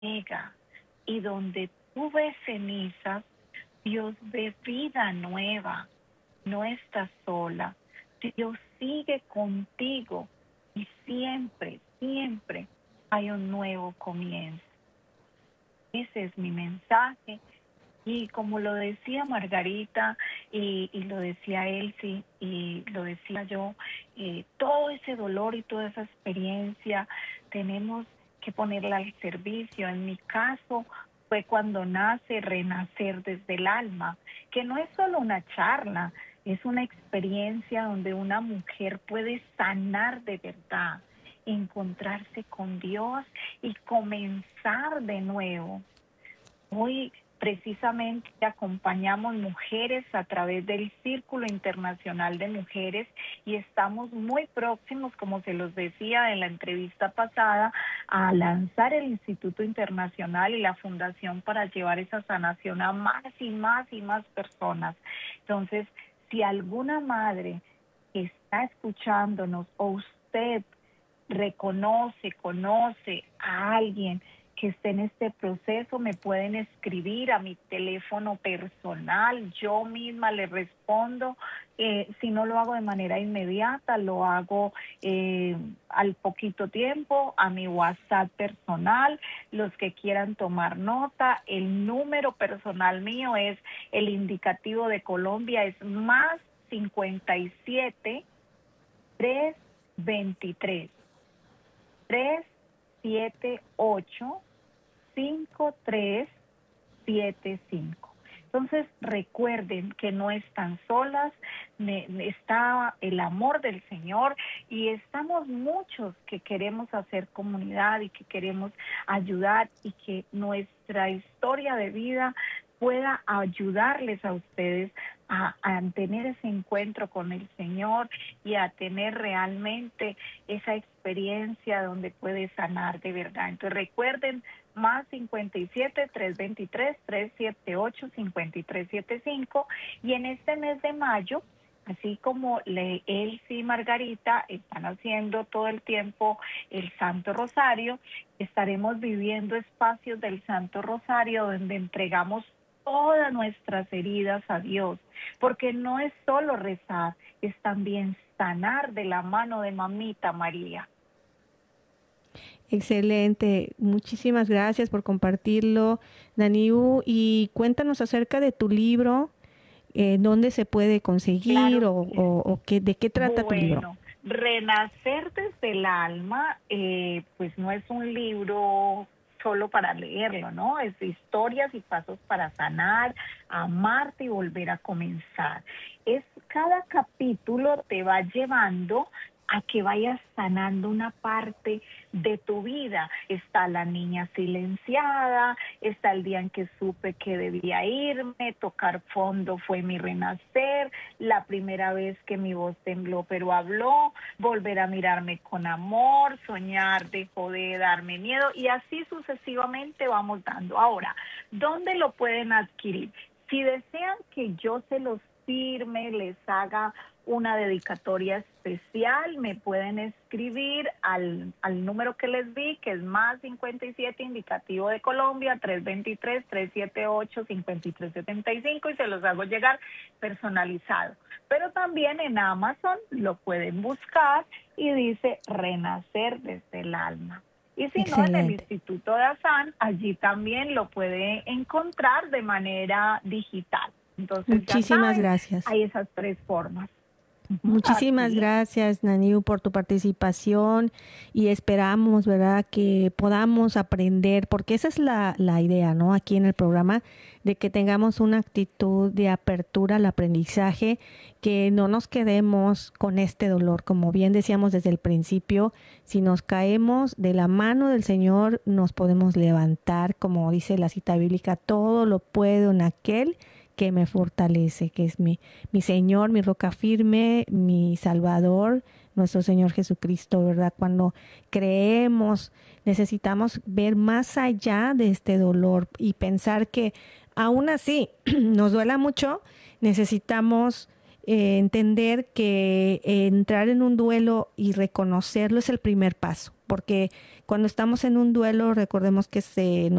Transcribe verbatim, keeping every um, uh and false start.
llega y donde tú ves cenizas, Dios ve vida nueva. No estás sola. Dios sigue contigo y siempre, siempre hay un nuevo comienzo. Ese es mi mensaje. Y como lo decía Margarita y, y lo decía Elsie y lo decía yo, eh, todo ese dolor y toda esa experiencia tenemos que ponerla al servicio. En mi caso fue cuando nace Renacer desde el Alma, que no es solo una charla, es una experiencia donde una mujer puede sanar de verdad, encontrarse con Dios y comenzar de nuevo. Hoy precisamente acompañamos mujeres a través del Círculo Internacional de Mujeres y estamos muy próximos, como se los decía en la entrevista pasada, a lanzar el Instituto Internacional y la Fundación para llevar esa sanación a más y más y más personas. Entonces, si alguna madre está escuchándonos o usted reconoce, conoce a alguien que esté en este proceso, me pueden escribir a mi teléfono personal, yo misma le respondo. Eh, si no lo hago de manera inmediata, lo hago eh, al poquito tiempo a mi WhatsApp personal. Los que quieran tomar nota, el número personal mío es el indicativo de Colombia, es más cincuenta y siete, trescientos veintitrés, trescientos setenta y ocho, cinco tres siete cinco. Entonces recuerden que no están solas, ne, está el amor del Señor y estamos muchos que queremos hacer comunidad y que queremos ayudar y que nuestra historia de vida pueda ayudarles a ustedes a, a tener ese encuentro con el Señor y a tener realmente esa experiencia donde puede sanar de verdad. Entonces recuerden, más cincuenta y siete, trescientos veintitrés, trescientos setenta y ocho, cincuenta y tres setenta y cinco. Y en este mes de mayo, así como le, Elsie y Margarita están haciendo todo el tiempo el Santo Rosario, estaremos viviendo espacios del Santo Rosario donde entregamos todas nuestras heridas a Dios, porque no es solo rezar, es también sanar de la mano de Mamita María. Excelente, muchísimas gracias por compartirlo, Daniu, y cuéntanos acerca de tu libro, eh, dónde se puede conseguir Claro o, que o, o qué, de qué trata tu libro. Bueno, Renacer desde el Alma, eh, pues no es un libro solo para leerlo, ¿no? Es historias y pasos para sanar, amarte y volver a comenzar. Es cada capítulo te va llevando a que vayas sanando una parte de tu vida. Está la niña silenciada, está el día en que supe que debía irme, tocar fondo fue mi renacer, la primera vez que mi voz tembló pero habló, volver a mirarme con amor, soñar dejó de darme miedo y así sucesivamente vamos dando. Ahora, ¿dónde lo pueden adquirir? Si desean que yo se los firme, les haga una dedicatoria especial, me pueden escribir al, al número que les di, que es más cincuenta y siete, indicativo de Colombia, trescientos veintitrés, trescientos setenta y ocho, cincuenta y tres setenta y cinco y se los hago llegar personalizado. Pero también en Amazon lo pueden buscar y dice Renacer desde el Alma. Y si Excelente. no, en el Instituto de Azán, allí también lo puede encontrar de manera digital. Entonces, muchísimas ya saben, gracias. hay esas tres formas. Muchísimas gracias, Naniu, por tu participación y esperamos, ¿verdad?, que podamos aprender, porque esa es la, la idea, ¿no?, aquí en el programa, de que tengamos una actitud de apertura al aprendizaje, que no nos quedemos con este dolor. Como bien decíamos desde el principio, si nos caemos de la mano del Señor, nos podemos levantar, como dice la cita bíblica, todo lo puedo en aquel que me fortalece, que es mi, mi Señor, mi roca firme, mi Salvador, nuestro Señor Jesucristo, ¿verdad? Cuando creemos, necesitamos ver más allá de este dolor y pensar que aún así nos duela mucho, necesitamos eh, entender que eh, entrar en un duelo y reconocerlo es el primer paso. porque cuando estamos en un duelo, recordemos que se